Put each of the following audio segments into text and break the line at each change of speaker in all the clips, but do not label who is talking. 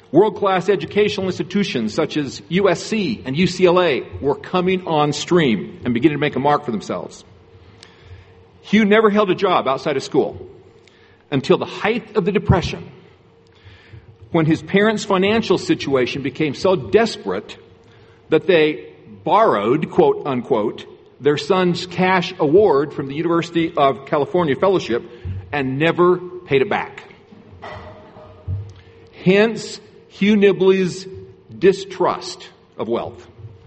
World-class educational institutions such as USC and UCLA were coming on stream and beginning to make a mark for themselves. Hugh never held a job outside of school until the height of the Depression, when his parents' financial situation became so desperate that they borrowed, quote unquote, their son's cash award from the University of California Fellowship and never paid it back. Hence, Hugh Nibley's distrust of wealth.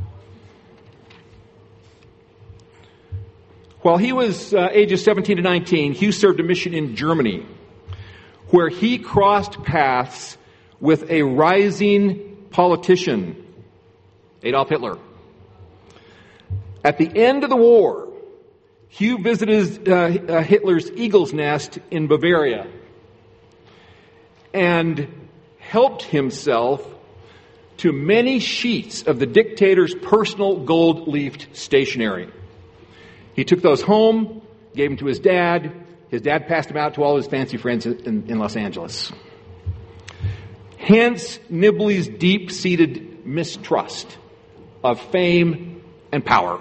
While he was ages 17 to 19, Hugh served a mission in Germany, where he crossed paths with a rising politician, Adolf Hitler. At the end of the war, Hugh visited Hitler's Eagle's Nest in Bavaria and helped himself to many sheets of the dictator's personal gold-leafed stationery. He took those home, gave them to his dad. His dad passed them out to all his fancy friends in Los Angeles. Hence, Nibley's deep-seated mistrust of fame and power.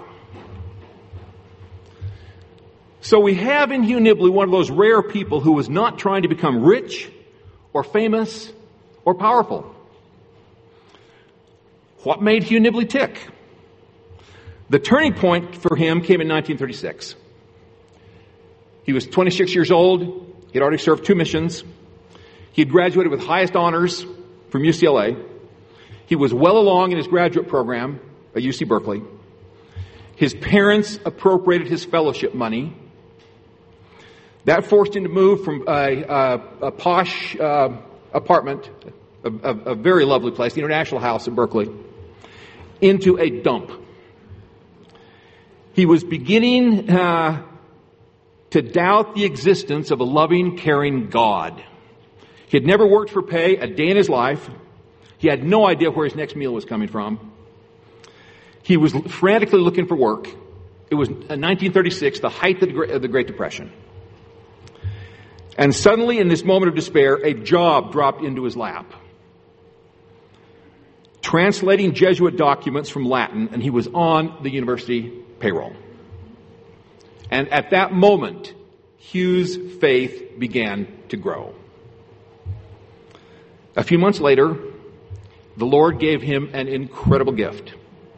So we have in Hugh Nibley one of those rare people who was not trying to become rich or famous or powerful. What made Hugh Nibley tick? The turning point for him came in 1936. He was 26 years old. He had already served 2 missions. He had graduated with highest honors from UCLA. He was well along in his graduate program at UC Berkeley. His parents appropriated his fellowship money. That forced him to move from a posh apartment, a very lovely place, the International House at Berkeley, into a dump. He was beginning to doubt the existence of a loving, caring God. He had never worked for pay a day in his life. He had no idea where his next meal was coming from. He was frantically looking for work. It was 1936, the height of the Great Depression. And suddenly, in this moment of despair, a job dropped into his lap. Translating Jesuit documents from Latin, and he was on the university payroll. And at that moment, Hugh's faith began to grow. A few months later, the Lord gave him an incredible gift.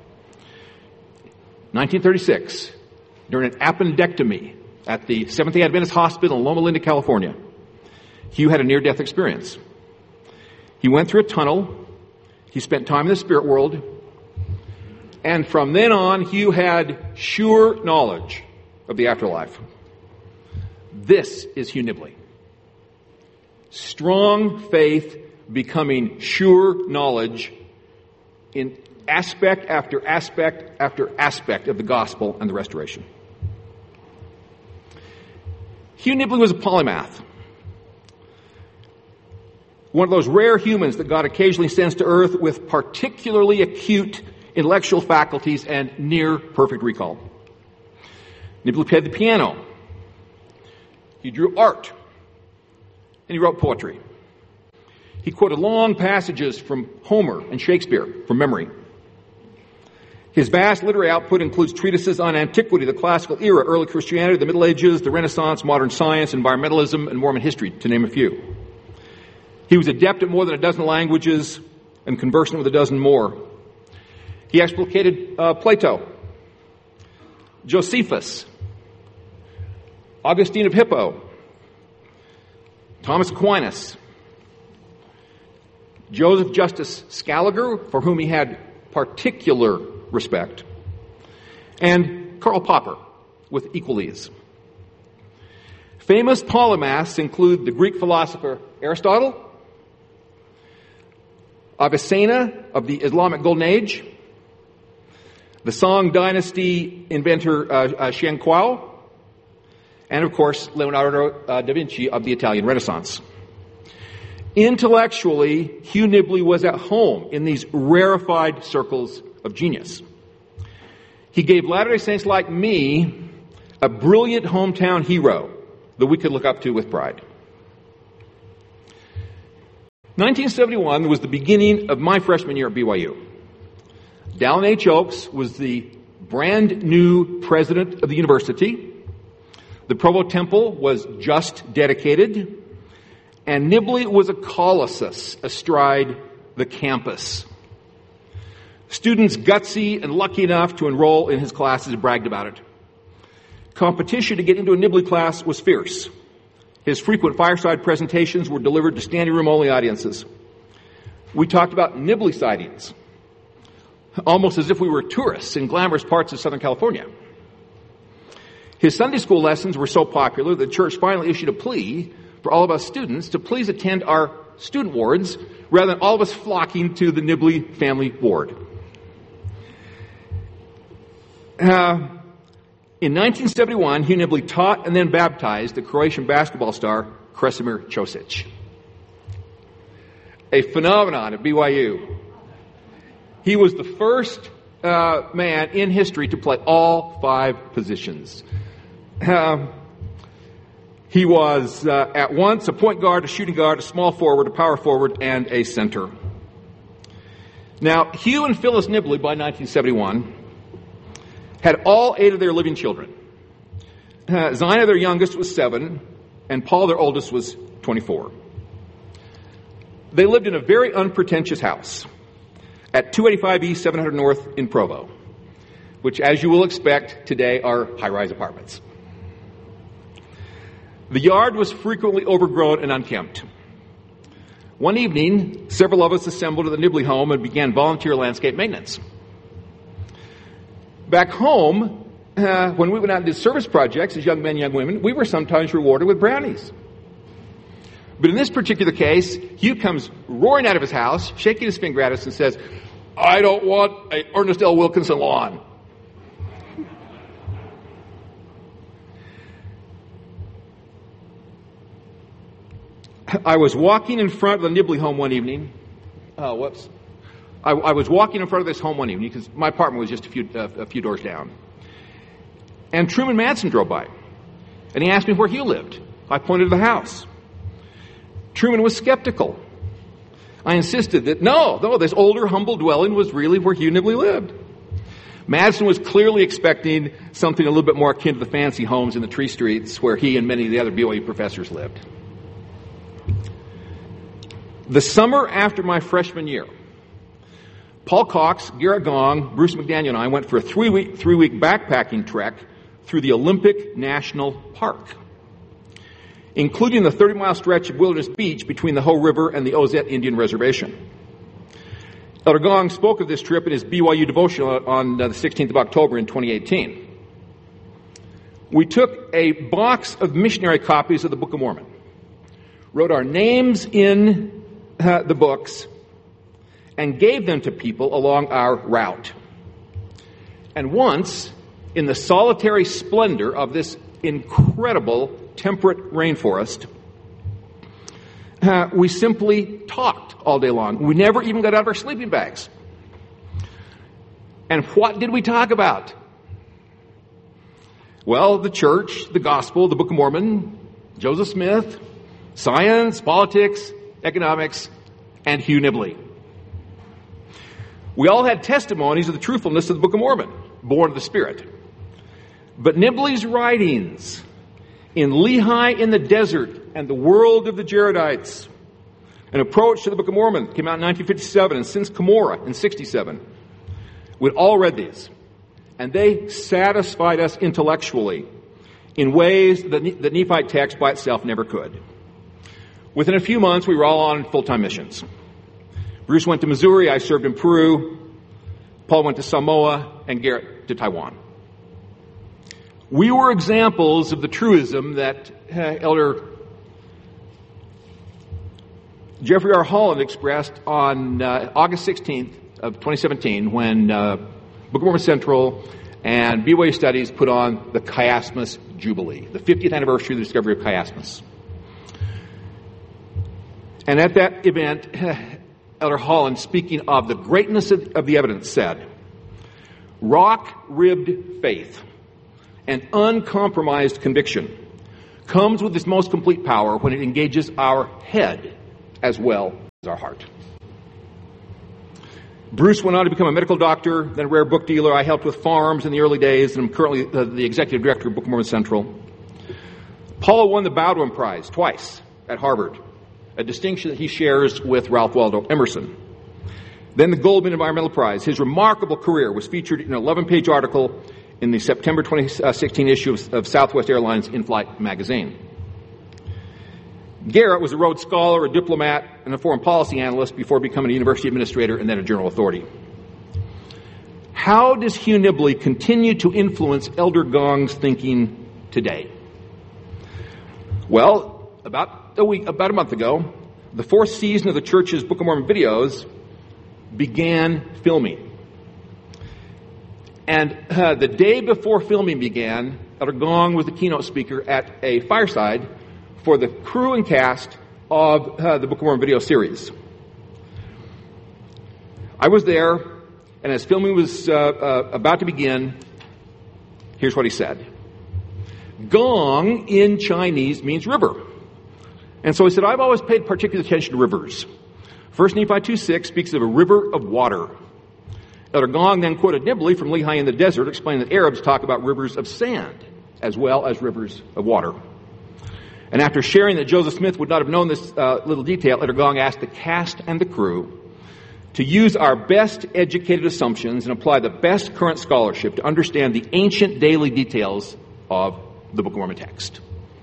1936, during an appendectomy at the Seventh-day Adventist Hospital in Loma Linda, California, Hugh had a near-death experience. He went through a tunnel. He spent time in the spirit world. And from then on, Hugh had sure knowledge of the afterlife. This is Hugh Nibley. Strong faith becoming sure knowledge in aspect after aspect after aspect of the gospel and the restoration. Hugh Nibley was a polymath. One of those rare humans that God occasionally sends to earth with particularly acute intellectual faculties and near perfect recall. Nibley played the piano. He drew art. And he wrote poetry. He quoted long passages from Homer and Shakespeare from memory. His vast literary output includes treatises on antiquity, the classical era, early Christianity, the Middle Ages, the Renaissance, modern science, environmentalism, and Mormon history, to name a few. He was adept at more than a dozen languages and conversant with a dozen more. He explicated Plato, Josephus, Augustine of Hippo, Thomas Aquinas, Joseph Justus Scaliger, for whom he had particular respect, and Karl Popper with equal ease. Famous polymaths include the Greek philosopher Aristotle, Avicenna of the Islamic Golden Age, the Song Dynasty inventor Xiang Kuo, and of course Leonardo da Vinci of the Italian Renaissance. Intellectually, Hugh Nibley was at home in these rarefied circles of genius. He gave Latter-day Saints like me a brilliant hometown hero that we could look up to with pride. 1971 was the beginning of my freshman year at BYU. Dallin H. Oaks was the brand new president of the university. The Provo Temple was just dedicated. And Nibley was a colossus astride the campus. Students gutsy and lucky enough to enroll in his classes bragged about it. Competition to get into a Nibley class was fierce. His frequent fireside presentations were delivered to standing room only audiences. We talked about Nibley sightings, almost as if we were tourists in glamorous parts of Southern California. His Sunday school lessons were so popular that the church finally issued a plea for all of us students to please attend our student wards rather than all of us flocking to the Nibley family ward. In 1971, Hugh Nibley taught and then baptized the Croatian basketball star Kresimir Ćosić. A phenomenon at BYU. He was the first man in history to play all 5 positions. He was at once a point guard, a shooting guard, a small forward, a power forward, and a center. Now, Hugh and Phyllis Nibley, by 1971, had all 8 of their living children. Zina, their youngest, was 7, and Paul, their oldest, was 24. They lived in a very unpretentious house at 285 East, 700 North in Provo, which, as you will expect, today are high-rise apartments. The yard was frequently overgrown and unkempt. One evening, several of us assembled at the Nibley home and began volunteer landscape maintenance. Back home, when we went out and did service projects as young men, young women, we were sometimes rewarded with brownies. But in this particular case, Hugh comes roaring out of his house, shaking his finger at us and says, "I don't want a Ernest L. Wilkinson lawn." I was walking in front of the Nibley home one evening. I was walking in front of this home one evening because my apartment was just a few doors down. And Truman Madsen drove by. And he asked me where Hugh lived. I pointed to the house. Truman was skeptical. I insisted that no, this older, humble dwelling was really where Hugh Nibley lived. Madsen was clearly expecting something a little bit more akin to the fancy homes in the tree streets where he and many of the other BYU professors lived. The summer after my freshman year, Paul Cox, Garrett Gong, Bruce McDaniel, and I went for a three-week backpacking trek through the Olympic National Park, including the 30-mile stretch of Wilderness Beach between the Hoh River and the Ozette Indian Reservation. Elder Gong spoke of this trip in his BYU devotional on the 16th of October in 2018. We took a box of missionary copies of the Book of Mormon, wrote our names in the books, and gave them to people along our route. And once, in the solitary splendor of this incredible temperate rainforest, we simply talked all day long. We never even got out of our sleeping bags. And what did we talk about? Well, the church, the gospel, the Book of Mormon, Joseph Smith, science, politics, economics, and Hugh Nibley. We all had testimonies of the truthfulness of the Book of Mormon, born of the Spirit. But Nibley's writings in Lehi in the Desert and the World of the Jaredites, an approach to the Book of Mormon, came out in 1957, and since Cumorah in 67. We'd all read these, and they satisfied us intellectually in ways that the Nephite text by itself never could. Within a few months, we were all on full-time missions. Bruce went to Missouri, I served in Peru, Paul went to Samoa, and Garrett to Taiwan. We were examples of the truism that Elder Jeffrey R. Holland expressed on August 16th of 2017 when Book of Mormon Central and BYU Studies put on the Chiasmus Jubilee, the 50th anniversary of the discovery of chiasmus. And at that event, Elder Holland, speaking of the greatness of the evidence, said, "Rock-ribbed faith and uncompromised conviction comes with its most complete power when it engages our head as well our heart. Bruce went on to become a medical doctor, then a rare book dealer. I helped with farms in the early days, and I'm currently the executive director of Book of Mormon Central. Paul won the Baldwin Prize twice at Harvard, a distinction that he shares with Ralph Waldo Emerson. Then the Goldman Environmental Prize. His remarkable career was featured in an 11-page article in the September 2016 issue of Southwest Airlines In-Flight magazine. Garrett was a Rhodes Scholar, a diplomat, and a foreign policy analyst before becoming a university administrator and then a journal authority. How does Hugh Nibley continue to influence Elder Gong's thinking today? Well, about a month ago, the fourth season of the church's Book of Mormon videos began filming. And the day before filming began, Elder Gong was the keynote speaker at a fireside for the crew and cast of the Book of Mormon video series. I was there, and as filming was about to begin, here's what he said. Gong in Chinese means river. And so he said, I've always paid particular attention to rivers. 1 Nephi 2:6 speaks of a river of water. Elder Gong then quoted Nibley from Lehi in the Desert, explaining that Arabs talk about rivers of sand as well as rivers of water. And after sharing that Joseph Smith would not have known this little detail, Elder Gong asked the cast and the crew to use our best educated assumptions and apply the best current scholarship to understand the ancient daily details of the Book of Mormon text.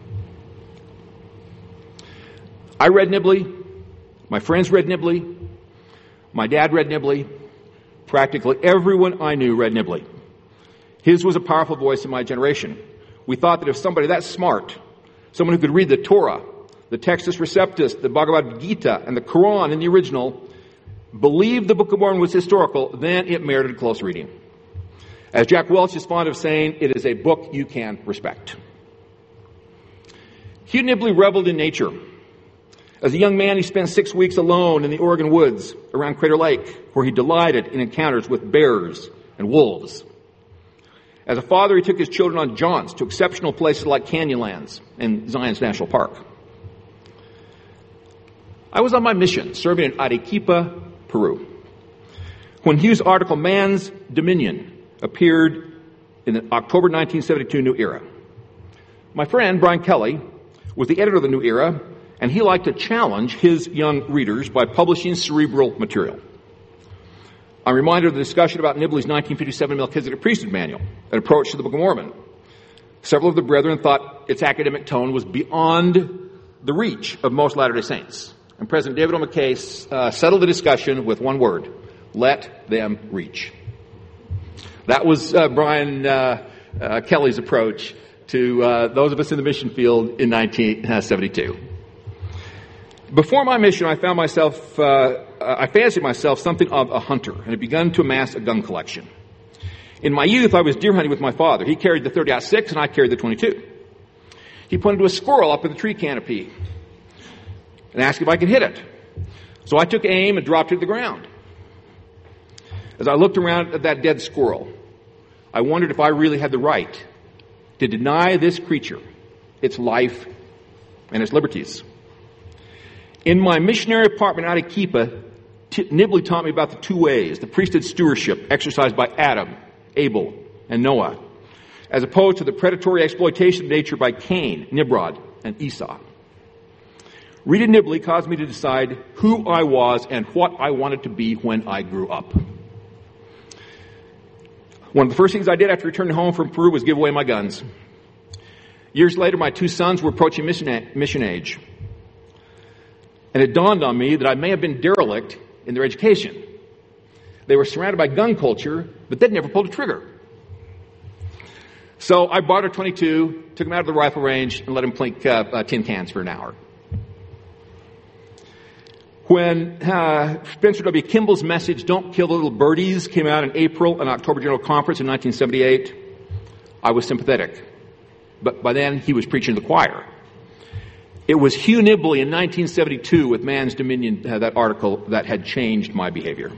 I read Nibley. My friends read Nibley. My dad read Nibley. Practically everyone I knew read Nibley. His was a powerful voice in my generation. We thought that if somebody that smart, someone who could read the Torah, the Textus Receptus, the Bhagavad Gita, and the Quran in the original, believed the Book of Mormon was historical, then it merited close reading. As Jack Welch is fond of saying, it is a book you can respect. Hugh Nibley reveled in nature. As a young man, he spent 6 weeks alone in the Oregon woods around Crater Lake, where he delighted in encounters with bears and wolves. As a father, he took his children on jaunts to exceptional places like Canyonlands and Zion's National Park. I was on my mission, serving in Arequipa, Peru, when Hugh's article, Man's Dominion, appeared in the October 1972 New Era. My friend, Brian Kelly, was the editor of the New Era, and he liked to challenge his young readers by publishing cerebral material. I'm reminded of the discussion about Nibley's 1957 Melchizedek Priesthood Manual, an approach to the Book of Mormon. Several of the brethren thought its academic tone was beyond the reach of most Latter-day Saints. And President David O. McKay settled the discussion with one word: let them reach. That was Brian Kelly's approach to those of us in the mission field in 1972. Before my mission, I fancied myself something of a hunter and had begun to amass a gun collection. In my youth, I was deer hunting with my father. He carried the 30-06 and I carried the 22. He pointed to a squirrel up in the tree canopy and asked if I could hit it. So I took aim and dropped it to the ground. As I looked around at that dead squirrel, I wondered if I really had the right to deny this creature its life and its liberties. In my missionary apartment in Arequipa, Nibley taught me about the two ways, the priesthood stewardship exercised by Adam, Abel, and Noah, as opposed to the predatory exploitation of nature by Cain, Nimrod, and Esau. Reading Nibley caused me to decide who I was and what I wanted to be when I grew up. One of the first things I did after returning home from Peru was give away my guns. Years later, my two sons were approaching mission age. And it dawned on me that I may have been derelict in their education. They were surrounded by gun culture, but they'd never pulled a trigger. So I bought a 22, took them out of the rifle range, and let them plink tin cans for an hour. When Spencer W. Kimball's message, Don't Kill the Little Birdies, came out in April, an October General Conference in 1978, I was sympathetic. But by then, he was preaching to the choir. It was Hugh Nibley in 1972 with Man's Dominion, that article, that had changed my behavior.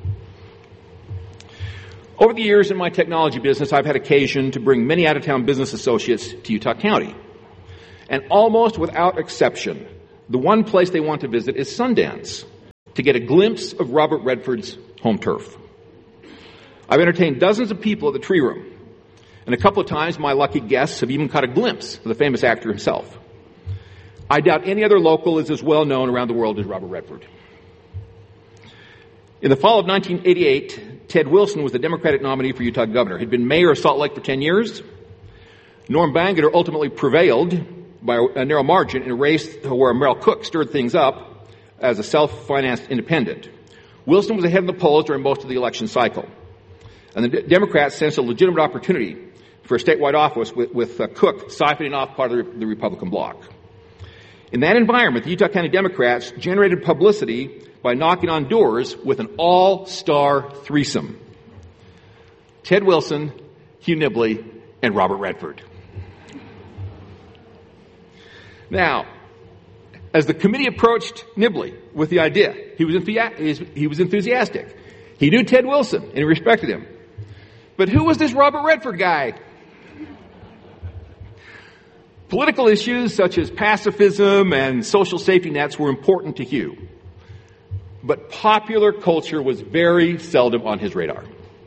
Over the years in my technology business, I've had occasion to bring many out-of-town business associates to Utah County. And almost without exception, the one place they want to visit is Sundance, to get a glimpse of Robert Redford's home turf. I've entertained dozens of people at the Tree Room, and a couple of times my lucky guests have even caught a glimpse of the famous actor himself. I doubt any other local is as well known around the world as Robert Redford. In the fall of 1988, Ted Wilson was the Democratic nominee for Utah governor. He'd been mayor of Salt Lake for 10 years. Norm Bangerter ultimately prevailed by a narrow margin in a race where Merrill Cook stirred things up as a self-financed independent. Wilson was ahead in the polls during most of the election cycle. And the Democrats sensed a legitimate opportunity for a statewide office with Cook siphoning off part of the Republican bloc. In that environment, the Utah County Democrats generated publicity by knocking on doors with an all-star threesome. Ted Wilson, Hugh Nibley, and Robert Redford. Now, as the committee approached Nibley with the idea, he was enthusiastic. He knew Ted Wilson, and he respected him. But who was this Robert Redford guy? Political issues such as pacifism and social safety nets were important to Hugh. But popular culture was very seldom on his radar.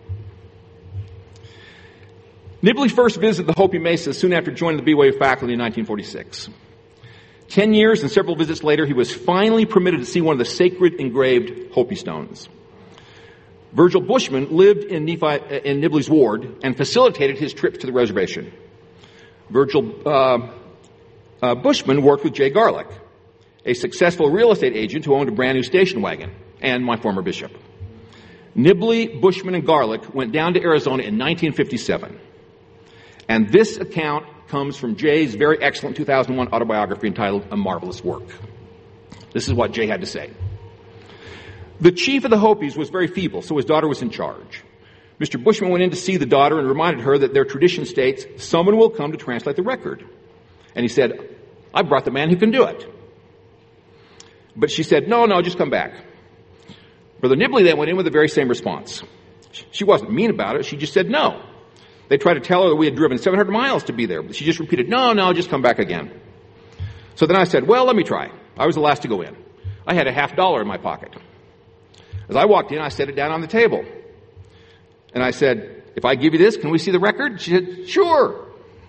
Nibley first visited the Hopi Mesa soon after joining the BYU faculty in 1946. 10 years and several visits later, he was finally permitted to see one of the sacred engraved Hopi stones. Virgil Bushman lived in Nibley's ward and facilitated his trips to the reservation. Virgil Bushman worked with Jay Garlick, a successful real estate agent who owned a brand new station wagon, and my former bishop. Nibley, Bushman, and Garlick went down to Arizona in 1957. And this account comes from Jay's very excellent 2001 autobiography entitled A Marvelous Work. This is what Jay had to say. The chief of the Hopis was very feeble, so his daughter was in charge. Mr. Bushman went in to see the daughter and reminded her that their tradition states, someone will come to translate the record. And he said, I brought the man who can do it. But she said, no, just come back. Brother Nibley then went in with the very same response. She wasn't mean about it. She just said no. They tried to tell her that we had driven 700 miles to be there, but she just repeated, no, just come back again. So then I said, well, let me try. I was the last to go in. I had a $50 in my pocket. As I walked in, I set it down on the table. And I said, if I give you this, can we see the record? She said, sure.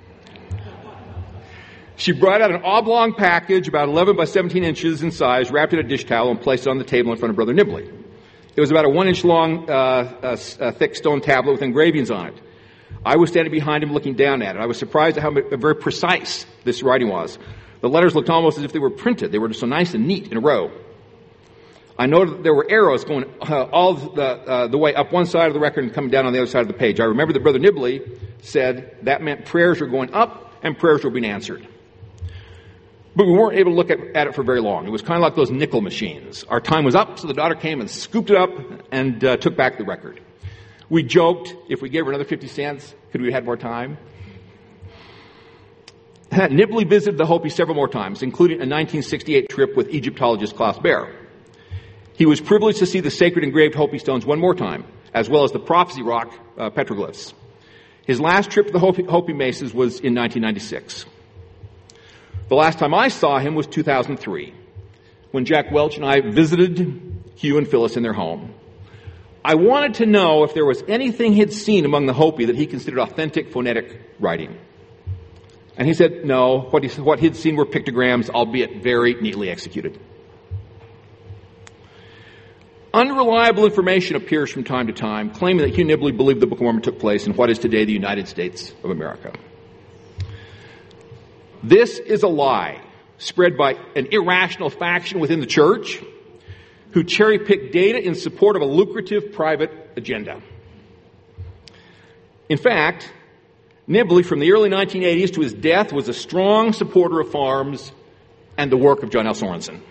She brought out an oblong package about 11 by 17 inches in size, wrapped in a dish towel, and placed it on the table in front of Brother Nibley. It was about a 1-inch long, thick stone tablet with engravings on it. I was standing behind him looking down at it. I was surprised at how very precise this writing was. The letters looked almost as if they were printed. They were just so nice and neat in a row. I noted that there were arrows going all the way up one side of the record and coming down on the other side of the page. I remember that Brother Nibley said that meant prayers were going up and prayers were being answered. But we weren't able to look at it for very long. It was kind of like those nickel machines. Our time was up, so the daughter came and scooped it up and took back the record. We joked, if we gave her another 50 cents, could we have had more time? Nibley visited the Hopi several more times, including a 1968 trip with Egyptologist Klaus Baer. He was privileged to see the sacred engraved Hopi stones one more time, as well as the Prophecy Rock petroglyphs. His last trip to the Hopi Mesas was in 1996. The last time I saw him was 2003, when Jack Welch and I visited Hugh and Phyllis in their home. I wanted to know if there was anything he'd seen among the Hopi that he considered authentic phonetic writing. And he said no, what he'd seen were pictograms, albeit very neatly executed. Unreliable information appears from time to time, claiming that Hugh Nibley believed the Book of Mormon took place in what is today the United States of America. This is a lie spread by an irrational faction within the church who cherry-pick data in support of a lucrative private agenda. In fact, Nibley, from the early 1980s to his death, was a strong supporter of farms and the work of John L. Sorensen.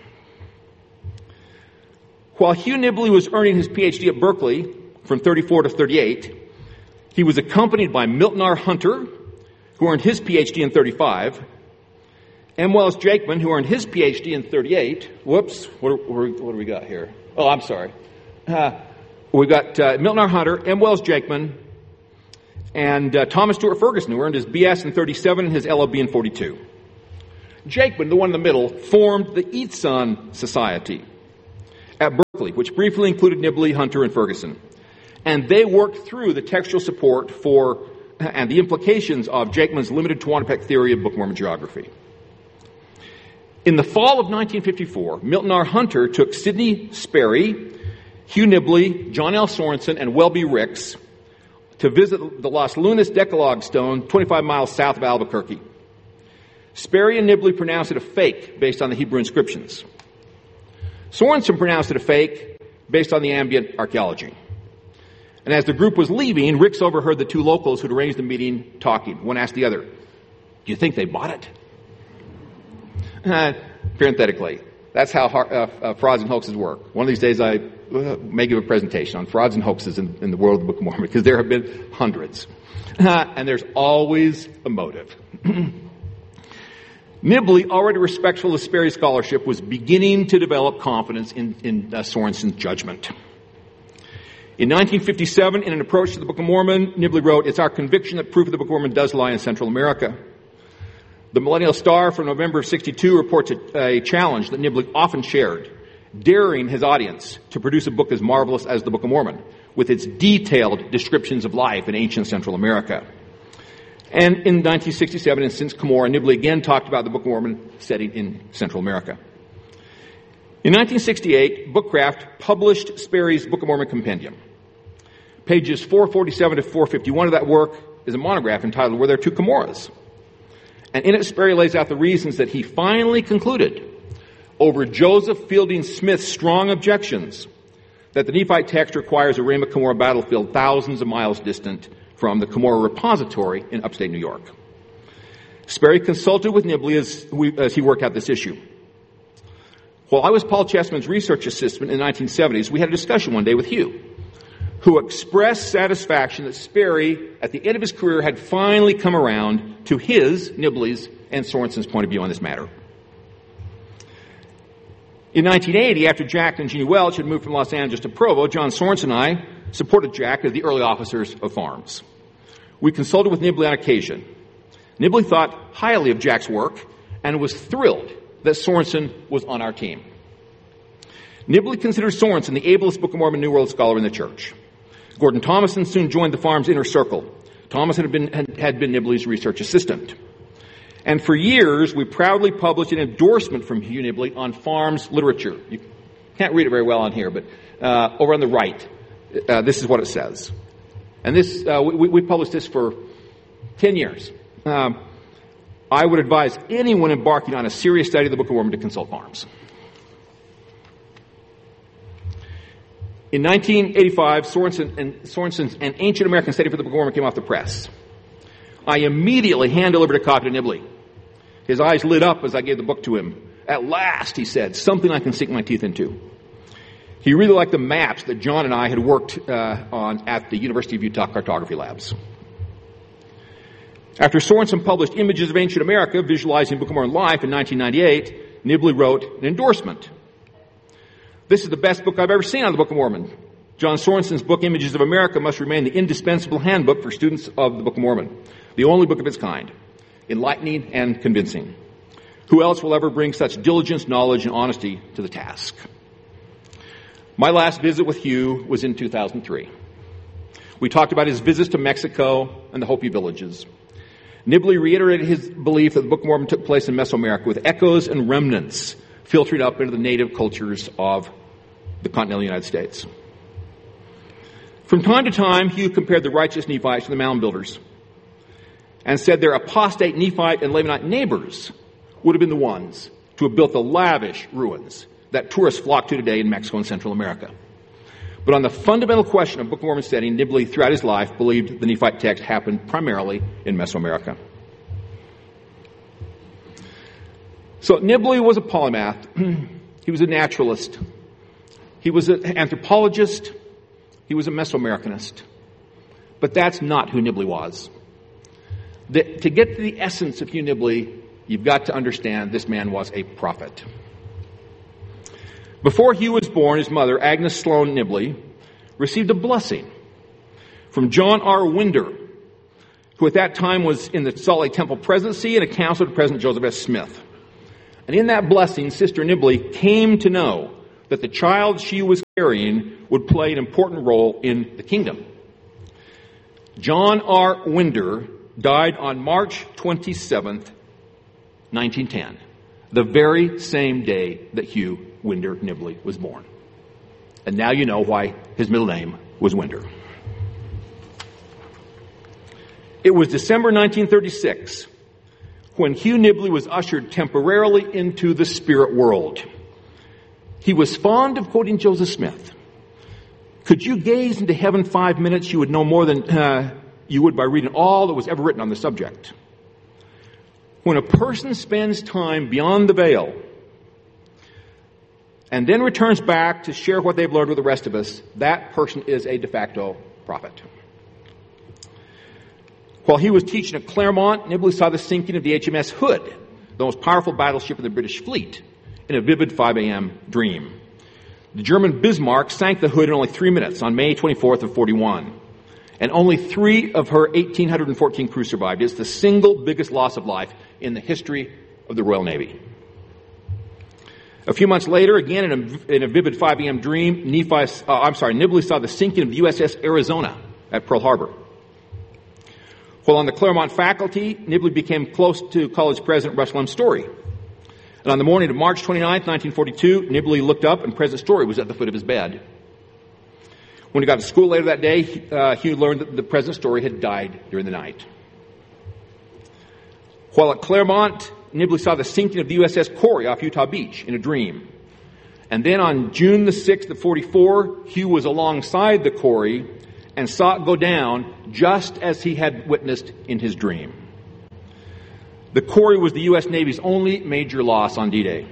While Hugh Nibley was earning his PhD at Berkeley from 34 to 38, he was accompanied by Milton R. Hunter, who earned his PhD in 35, M. Wells Jakeman, who earned his PhD in 38. Whoops, what do we got here? Oh, I'm sorry. We've got Milton R. Hunter, M. Wells Jakeman, and Thomas Stewart Ferguson, who earned his BS in 37 and his LLB in 42. Jakeman, the one in the middle, formed the Eatson Society at Berkeley Quarterly, which briefly included Nibley, Hunter, and Ferguson. And they worked through the textual support for and the implications of Jakeman's limited Tehuantepec theory of Book of Mormon geography. In the fall of 1954, Milton R. Hunter took Sidney Sperry, Hugh Nibley, John L. Sorensen, and Welby Ricks to visit the Los Lunas Decalogue Stone 25 miles south of Albuquerque. Sperry and Nibley pronounced it a fake based on the Hebrew inscriptions. Sorensen pronounced it a fake based on the ambient archaeology. And as the group was leaving, Ricks overheard the two locals who'd arranged the meeting talking. One asked the other, "Do you think they bought it?" Parenthetically, that's how frauds and hoaxes work. One of these days I may give a presentation on frauds and hoaxes in the world of the Book of Mormon, because there have been hundreds. And there's always a motive. Nibley, already respectful of Sperry's scholarship, was beginning to develop confidence in Sorensen's judgment. In 1957, in an approach to the Book of Mormon, Nibley wrote, "It's our conviction that proof of the Book of Mormon does lie in Central America." The Millennial Star from November of 62 reports a challenge that Nibley often shared, daring his audience to produce a book as marvelous as the Book of Mormon, with its detailed descriptions of life in ancient Central America. And in 1967, and since Cumorah, Nibley again talked about the Book of Mormon setting in Central America. In 1968, Bookcraft published Sperry's Book of Mormon Compendium. Pages 447 to 451 of that work is a monograph entitled "Were There Two Cumorahs?" And in it, Sperry lays out the reasons that he finally concluded, over Joseph Fielding Smith's strong objections, that the Nephite text requires a Rama-Cumorah battlefield thousands of miles distant from the Cumorah repository in upstate New York. Sperry consulted with Nibley as he worked out this issue. While I was Paul Chessman's research assistant in the 1970s, we had a discussion one day with Hugh, who expressed satisfaction that Sperry, at the end of his career, had finally come around to his, Nibley's, and Sorensen's point of view on this matter. In 1980, after Jack and Jeannie Welch had moved from Los Angeles to Provo, John Sorensen and I supported Jack as the early officers of farms. We consulted with Nibley on occasion. Nibley thought highly of Jack's work and was thrilled that Sorensen was on our team. Nibley considered Sorensen the ablest Book of Mormon New World scholar in the church. Gordon Thomason soon joined the farm's inner circle. Thomason had been Nibley's research assistant. And for years, we proudly published an endorsement from Hugh Nibley on farms literature. You can't read it very well on here, but over on the right, this is what it says. And this we published this for 10 years. I would advise anyone embarking on a serious study of the Book of Mormon to consult farms. In 1985, Sorensen's An Ancient American Study for the Book of Mormon came off the press. I immediately hand-delivered a copy to Nibley. His eyes lit up as I gave the book to him. "At last," he said, "something I can sink my teeth into." He really liked the maps that John and I had worked on at the University of Utah Cartography Labs. After Sorensen published Images of Ancient America, Visualizing Book of Mormon Life in 1998, Nibley wrote an endorsement. "This is the best book I've ever seen on the Book of Mormon. John Sorensen's book, Images of America, must remain the indispensable handbook for students of the Book of Mormon, the only book of its kind, enlightening and convincing. Who else will ever bring such diligence, knowledge, and honesty to the task?" My last visit with Hugh was in 2003. We talked about his visits to Mexico and the Hopi villages. Nibley reiterated his belief that the Book of Mormon took place in Mesoamerica with echoes and remnants filtering up into the native cultures of the continental United States. From time to time, Hugh compared the righteous Nephites to the mound builders and said their apostate Nephite and Lamanite neighbors would have been the ones to have built the lavish ruins that tourists flock to today in Mexico and Central America. But on the fundamental question of Book of Mormon study, Nibley, throughout his life, believed the Nephite text happened primarily in Mesoamerica. So Nibley was a polymath. He was a naturalist. He was an anthropologist. He was a Mesoamericanist. But that's not who Nibley was. To get to the essence of Hugh Nibley, you've got to understand this man was a prophet. Before Hugh was born, his mother, Agnes Sloan Nibley, received a blessing from John R. Winder, who at that time was in the Salt Lake Temple presidency and a counselor to President Joseph S. Smith. And in that blessing, Sister Nibley came to know that the child she was carrying would play an important role in the kingdom. John R. Winder died on March 27th, 1910, the very same day that Hugh Winder Nibley was born. And now you know why his middle name was Winder. It was December 1936 when Hugh Nibley was ushered temporarily into the spirit world. He was fond of quoting Joseph Smith. Could you gaze into heaven 5 minutes, you would know more than you would by reading all that was ever written on the subject. When a person spends time beyond the veil and then returns back to share what they've learned with the rest of us, that person is a de facto prophet. While he was teaching at Claremont, Nibley saw the sinking of the HMS Hood, the most powerful battleship in the British fleet, in a vivid 5 a.m. dream. The German Bismarck sank the Hood in only 3 minutes on May 24th of 41. And only 3 of her 1,814 crew survived. It's the single biggest loss of life in the history of the Royal Navy. A few months later, again in a vivid 5 a.m. dream, Nibley saw the sinking of the USS Arizona at Pearl Harbor. While on the Claremont faculty, Nibley became close to college president Russell M. Story. And on the morning of March 29, 1942, Nibley looked up and President Story was at the foot of his bed. When he got to school later that day, Hugh learned that the President Story had died during the night. While at Claremont, Nibley saw the sinking of the USS Corey off Utah Beach in a dream. And then on June the 6th of 44, Hugh was alongside the Corey and saw it go down just as he had witnessed in his dream. The Corey was the U.S. Navy's only major loss on D-Day.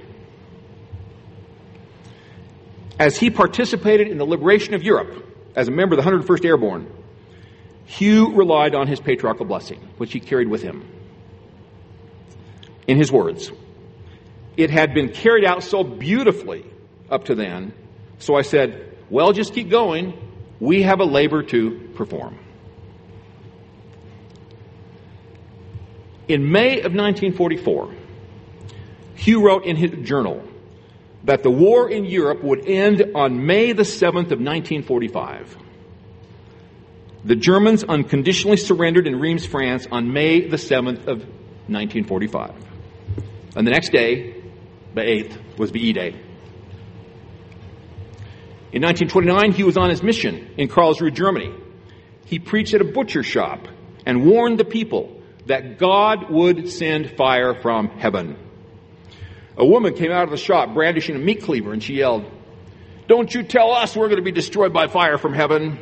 As he participated in the liberation of Europe as a member of the 101st Airborne, Hugh relied on his patriarchal blessing, which he carried with him. In his words, "It had been carried out so beautifully up to then, so I said, well, just keep going. We have a labor to perform." In May of 1944, Hugh wrote in his journal that the war in Europe would end on May the 7th of 1945. The Germans unconditionally surrendered in Reims, France on May the 7th of 1945. And the next day, the 8th, was VE Day. In 1929, he was on his mission in Karlsruhe, Germany. He preached at a butcher shop and warned the people that God would send fire from heaven. A woman came out of the shop brandishing a meat cleaver and she yelled, "Don't you tell us we're going to be destroyed by fire from heaven."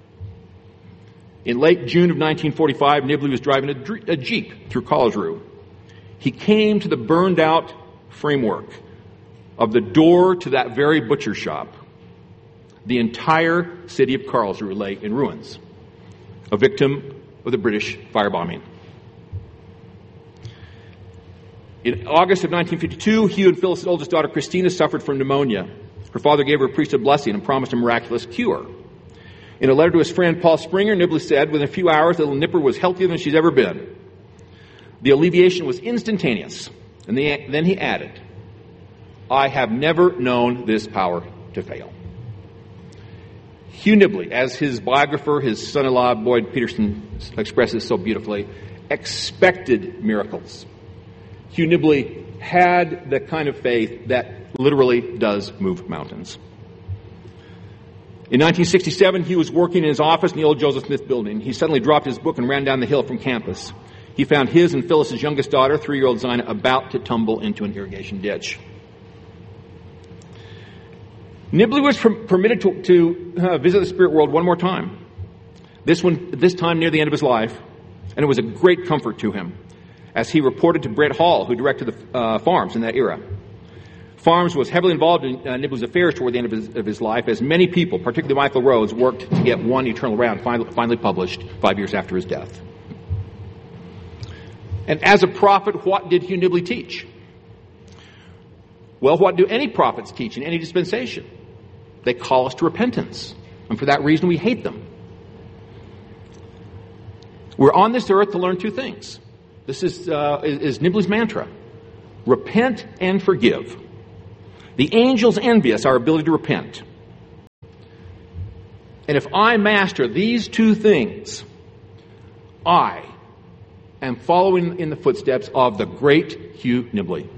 In late June of 1945, Nibley was driving a Jeep through Karlsruhe. He came to the burned out framework of the door to that very butcher shop. The entire city of Karlsruhe lay in ruins, a victim of the British firebombing. In August of 1952, Hugh and Phyllis's oldest daughter, Christina, suffered from pneumonia. Her father gave her a priesthood blessing and promised a miraculous cure. In a letter to his friend Paul Springer, Nibley said, "Within a few hours, little Nipper was healthier than she's ever been." The alleviation was instantaneous. And then he added, "I have never known this power to fail." Hugh Nibley, as his biographer, his son-in-law, Boyd Peterson, expresses so beautifully, expected miracles. Hugh Nibley had the kind of faith that literally does move mountains. In 1967, he was working in his office in the old Joseph Smith building. He suddenly dropped his book and ran down the hill from campus. He found his and Phyllis's youngest daughter, 3-year-old Zina, about to tumble into an irrigation ditch. Nibley was permitted to visit the spirit world one more time. This time near the end of his life, and it was a great comfort to him, as he reported to Brett Hall, who directed the Farms in that era. Farms was heavily involved in Nibley's affairs toward the end of his life, as many people, particularly Michael Rhodes, worked to get One Eternal Round finally published 5 years after his death. And as a prophet, what did Hugh Nibley teach? Well, what do any prophets teach in any dispensation? They call us to repentance, and for that reason we hate them. We're on this earth to learn two things. This is Nibley's mantra. Repent and forgive. The angels envy us our ability to repent. And if I master these two things, I am following in the footsteps of the great Hugh Nibley.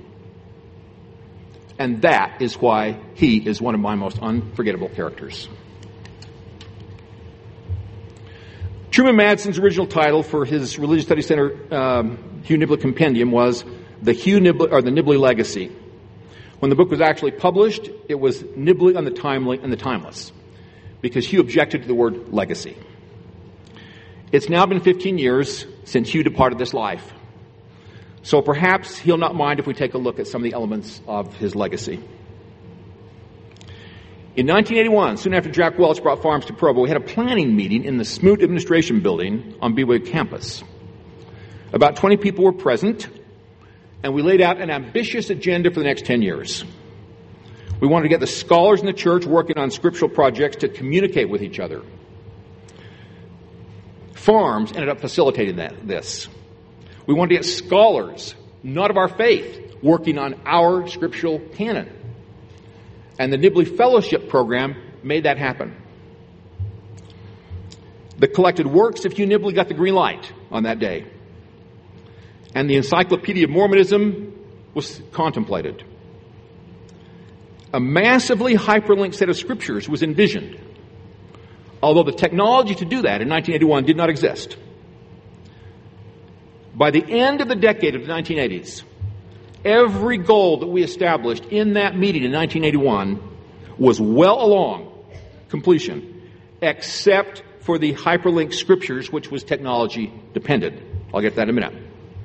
And that is why he is one of my most unforgettable characters. Truman Madsen's original title for his Religious Studies Center Hugh Nibley Compendium was The Nibley Legacy. When the book was actually published, it was Nibley on the Timely and the Timeless, because Hugh objected to the word legacy. It's now been 15 years since Hugh departed this life. So perhaps he'll not mind if we take a look at some of the elements of his legacy. In 1981, soon after Jack Welch brought farms to Provo, we had a planning meeting in the Smoot Administration Building on BYU campus. About 20 people were present, and we laid out an ambitious agenda for the next 10 years. We wanted to get the scholars in the church working on scriptural projects to communicate with each other. Farms ended up facilitating this. We wanted to get scholars, not of our faith, working on our scriptural canon. And the Nibley Fellowship Program made that happen. The collected works of Hugh Nibley got the green light on that day. And the Encyclopedia of Mormonism was contemplated. A massively hyperlinked set of scriptures was envisioned, although the technology to do that in 1981 did not exist. By the end of the decade of the 1980s, every goal that we established in that meeting in 1981 was well along completion, except for the hyperlinked scriptures, which was technology dependent. I'll get to that in a minute.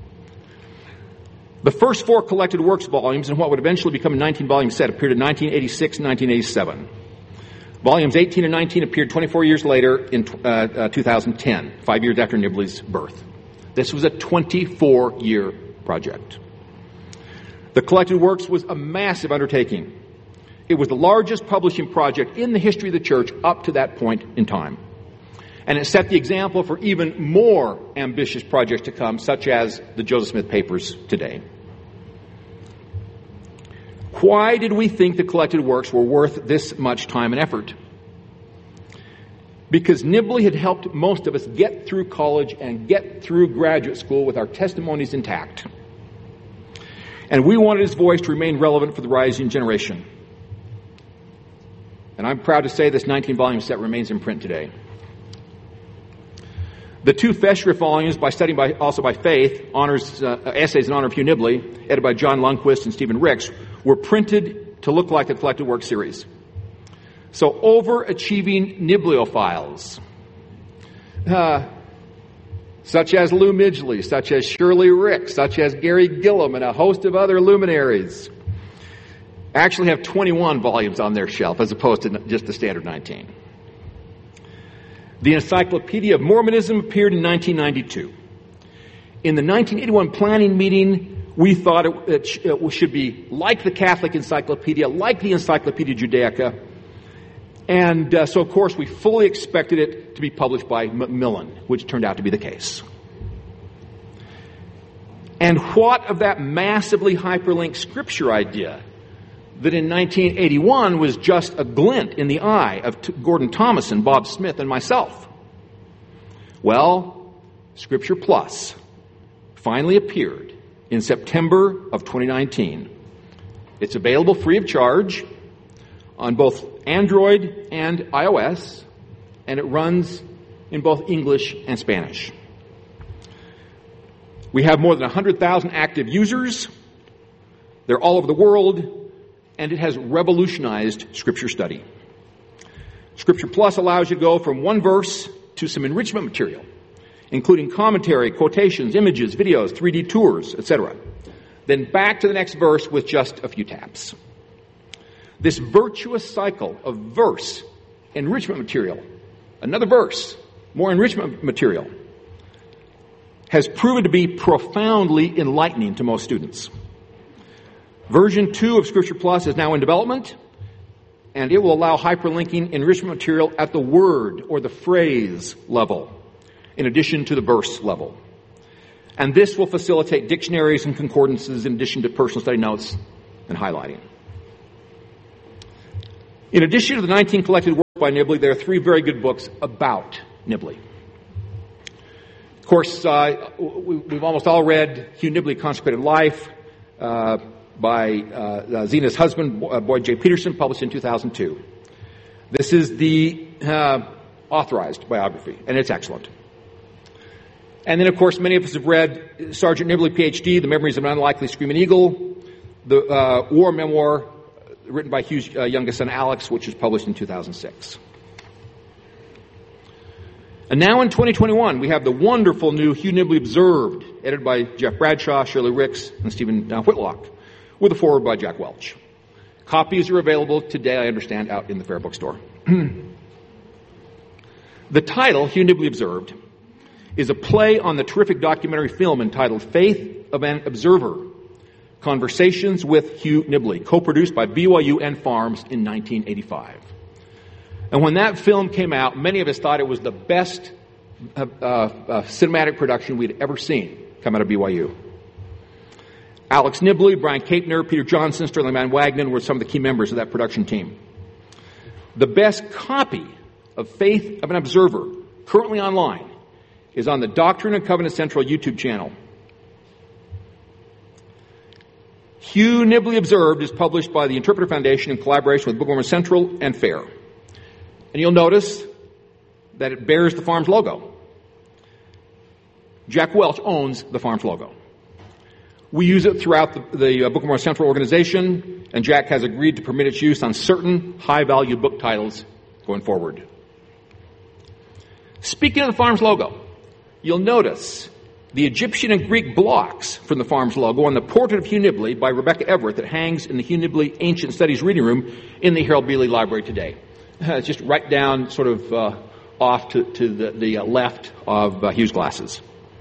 The first 4 collected works volumes in what would eventually become a 19-volume set appeared in 1986 and 1987. Volumes 18 and 19 appeared 24 years later in 2010, 5 years after Nibley's birth. This was a 24-year project. The collected works was a massive undertaking. It was the largest publishing project in the history of the church up to that point in time. And it set the example for even more ambitious projects to come, such as the Joseph Smith Papers today. Why did we think the collected works were worth this much time and effort? Because Nibley had helped most of us get through college and get through graduate school with our testimonies intact. And we wanted his voice to remain relevant for the rising generation. And I'm proud to say this 19-volume set remains in print today. The 2 Festschrift volumes, by studying also by faith, essays in honor of Hugh Nibley, edited by John Lundquist and Stephen Ricks, were printed to look like the collected work series. So overachieving Nibleyophiles, such as Lou Midgley, such as Shirley Ricks, such as Gary Gillum, and a host of other luminaries, actually have 21 volumes on their shelf as opposed to just the standard 19. The Encyclopedia of Mormonism appeared in 1992. In the 1981 planning meeting, we thought it should be like the Catholic Encyclopedia, like the Encyclopedia Judaica. And so, of course, we fully expected it to be published by Macmillan, which turned out to be the case. And what of that massively hyperlinked scripture idea that in 1981 was just a glint in the eye of Gordon Thomason, Bob Smith, and myself? Well, Scripture Plus finally appeared in September of 2019. It's available free of charge on both Android and iOS, and it runs in both English and Spanish. We have more than 100,000 active users. They're all over the world, and it has revolutionized Scripture study. Scripture Plus allows you to go from one verse to some enrichment material, including commentary, quotations, images, videos, 3D tours, etc. Then back to the next verse with just a few taps. This virtuous cycle of verse, enrichment material, another verse, more enrichment material, has proven to be profoundly enlightening to most students. Version 2 of Scripture Plus is now in development, and it will allow hyperlinking enrichment material at the word or the phrase level, in addition to the verse level. And this will facilitate dictionaries and concordances in addition to personal study notes and highlighting. In addition to the 19 collected works by Nibley, there are 3 very good books about Nibley. Of course, we've almost all read Hugh Nibley, Consecrated Life, by Zena's husband, Boyd J. Peterson, published in 2002. This is the authorized biography, and it's excellent. And then, of course, many of us have read Sergeant Nibley, Ph.D., The Memories of an Unlikely Screaming Eagle, the war memoir written by Hugh's youngest son, Alex, which was published in 2006. And now in 2021, we have the wonderful new Hugh Nibley Observed, edited by Jeff Bradshaw, Shirley Ricks, and Stephen Whitlock, with a foreword by Jack Welch. Copies are available today, I understand, out in the Fair Bookstore. The title, Hugh Nibley Observed, is a play on the terrific documentary film entitled Faith of an Observer, Conversations with Hugh Nibley, co-produced by BYU and Farms in 1985. And when that film came out, many of us thought it was the best cinematic production we'd ever seen come out of BYU. Alex Nibley, Brian Kapner, Peter Johnson, Sterling Van Wagenen were some of the key members of that production team. The best copy of Faith of an Observer, currently online, is on the Doctrine and Covenant Central YouTube channel. Hugh Nibley Observed is published by the Interpreter Foundation in collaboration with Book of Mormon Central and FAIR. And you'll notice that it bears the Farms logo. Jack Welch owns the Farms logo. We use it throughout the Book of Mormon Central organization, and Jack has agreed to permit its use on certain high-value book titles going forward. Speaking of the Farms logo, you'll notice the Egyptian and Greek blocks from the Farms logo on the portrait of Hugh Nibley by Rebecca Everett that hangs in the Hugh Nibley Ancient Studies Reading Room in the Harold Bealey Library today. It's just right down, sort of off to the left of Hugh's glasses.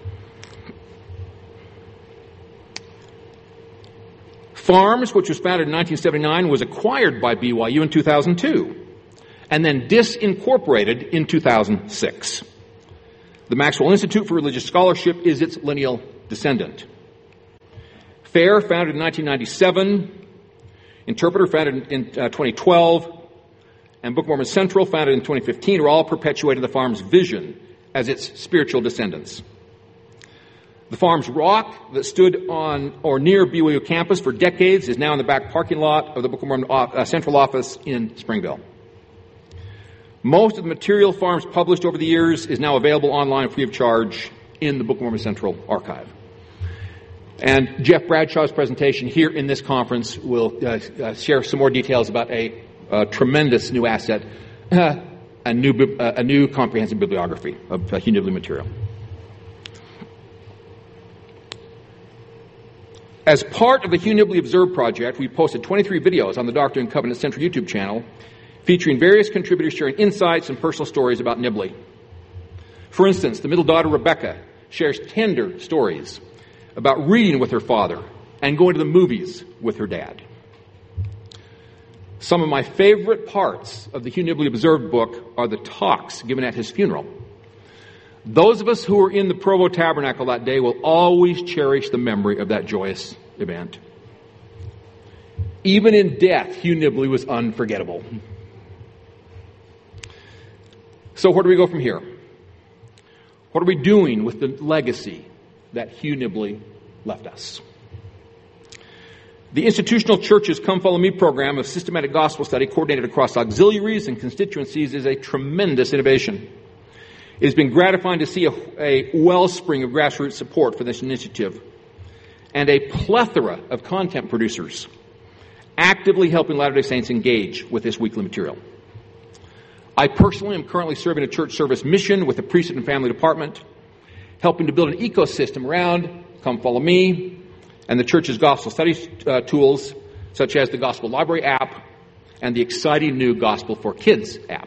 Farms, which was founded in 1979, was acquired by BYU in 2002 and then disincorporated in 2006. The Maxwell Institute for Religious Scholarship is its lineal descendant. FAIR, founded in 1997, Interpreter, founded in 2012, and Book of Mormon Central, founded in 2015, are all perpetuating the Farms vision as its spiritual descendants. The Farms Rock that stood on or near BYU campus for decades is now in the back parking lot of the Book of Mormon Central office in Springville. Most of the material Farms published over the years is now available online free of charge in the Book of Mormon Central archive. And Jeff Bradshaw's presentation here in this conference will share some more details about a tremendous new asset, a new comprehensive bibliography of Hugh Nibley material. As part of the Hugh Nibley Observed project, we posted 23 videos on the Doctrine and Covenant Central YouTube channel featuring various contributors sharing insights and personal stories about Nibley. For instance, the middle daughter, Rebecca, shares tender stories about reading with her father and going to the movies with her dad. Some of my favorite parts of the Hugh Nibley Observed book are the talks given at his funeral. Those of us who were in the Provo Tabernacle that day will always cherish the memory of that joyous event. Even in death, Hugh Nibley was unforgettable. So where do we go from here? What are we doing with the legacy that Hugh Nibley left us? The Institutional Church's Come Follow Me program of systematic gospel study coordinated across auxiliaries and constituencies is a tremendous innovation. It has been gratifying to see a wellspring of grassroots support for this initiative and a plethora of content producers actively helping Latter-day Saints engage with this weekly material. I personally am currently serving a church service mission with the Priesthood and Family Department, helping to build an ecosystem around Come Follow Me and the church's gospel study tools, such as the Gospel Library app and the exciting new Gospel for Kids app.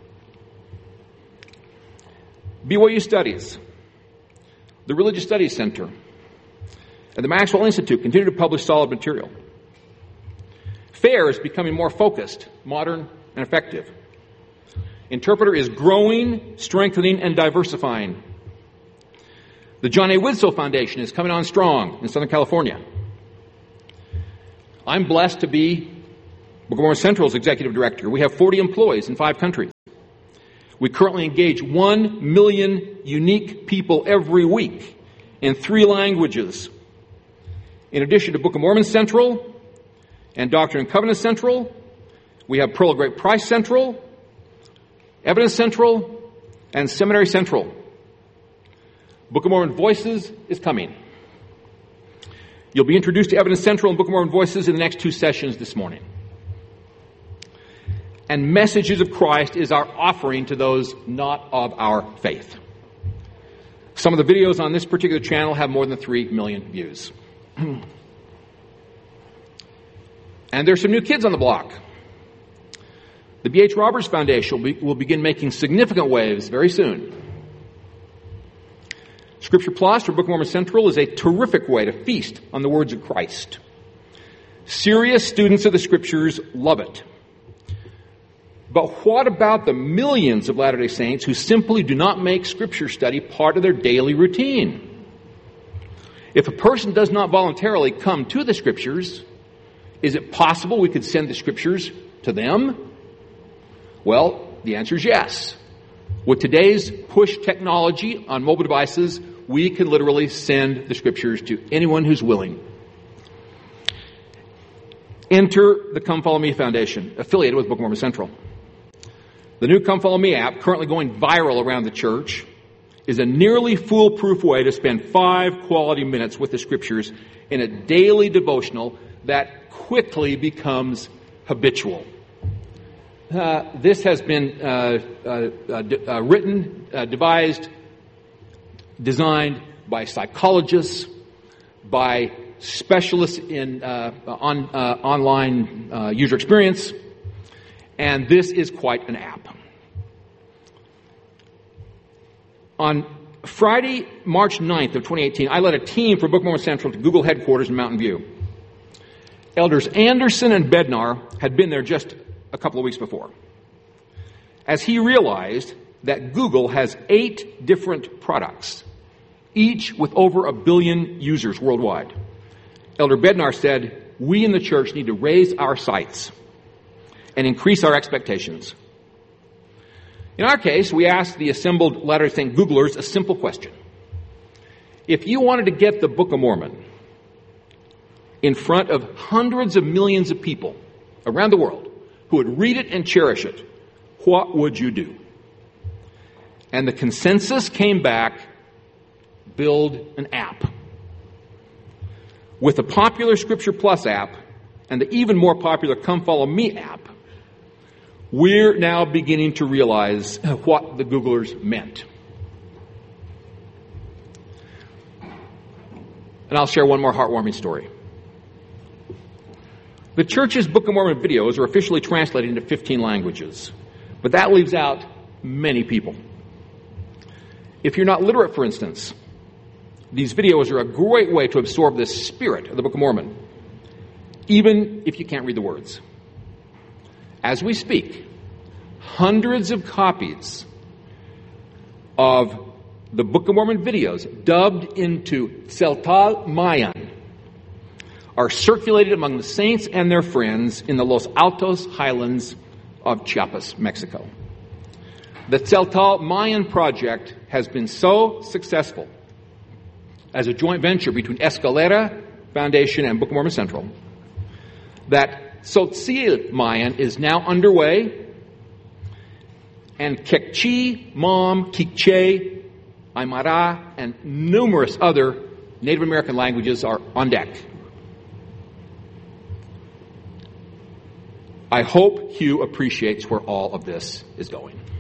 BYU Studies, the Religious Studies Center, and the Maxwell Institute continue to publish solid material. FAIR is becoming more focused, modern, and effective. Interpreter is growing, strengthening, and diversifying. The John A. Widsoe Foundation is coming on strong in Southern California. I'm blessed to be Book of Mormon Central's executive director. We have 40 employees in 5 countries. We currently engage 1 million unique people every week in 3 languages. In addition to Book of Mormon Central and Doctrine and Covenants Central, we have Pearl of Great Price Central, Evidence Central, and Seminary Central. Book of Mormon Voices is coming. You'll be introduced to Evidence Central and Book of Mormon Voices in the next 2 sessions this morning. And Messages of Christ is our offering to those not of our faith. Some of the videos on this particular channel have more than 3 million views. And there's some new kids on the block. The B.H. Roberts Foundation will begin making significant waves very soon. Scripture Plus or Book of Mormon Central is a terrific way to feast on the words of Christ. Serious students of the Scriptures love it. But what about the millions of Latter-day Saints who simply do not make Scripture study part of their daily routine? If a person does not voluntarily come to the Scriptures, is it possible we could send the Scriptures to them? Well, the answer is yes. With today's push technology on mobile devices, we can literally send the Scriptures to anyone who's willing. Enter the Come Follow Me Foundation, affiliated with Book of Mormon Central. The new Come Follow Me app, currently going viral around the church, is a nearly foolproof way to spend 5 quality minutes with the Scriptures in a daily devotional that quickly becomes habitual. This has been written, devised, designed by psychologists, by specialists in online user experience, and this is quite an app. On Friday, March 9th of 2018, I led a team for Book of Mormon Central to Google headquarters in Mountain View. Elders Anderson and Bednar had been there just a couple of weeks before, as he realized that Google has 8 different products, each with over 1 billion users worldwide. Elder Bednar said, we in the church need to raise our sights and increase our expectations. In our case, we asked the assembled Latter-day Saint Googlers a simple question. If you wanted to get the Book of Mormon in front of hundreds of millions of people around the world who would read it and cherish it, what would you do? And the consensus came back, build an app. With the popular Scripture Plus app and the even more popular Come Follow Me app, we're now beginning to realize what the Googlers meant. And I'll share one more heartwarming story. The church's Book of Mormon videos are officially translated into 15 languages, but that leaves out many people. If you're not literate, for instance, these videos are a great way to absorb the spirit of the Book of Mormon, even if you can't read the words. As we speak, hundreds of copies of the Book of Mormon videos, dubbed into Tzeltal Mayan, are circulated among the saints and their friends in the Los Altos highlands of Chiapas, Mexico. The Tzeltal Mayan project has been so successful as a joint venture between Escalera Foundation and Book of Mormon Central that Tzotzil Mayan is now underway, and Kekchi, Mam, Kikche, Aymara, and numerous other Native American languages are on deck. I hope Hugh appreciates where all of this is going.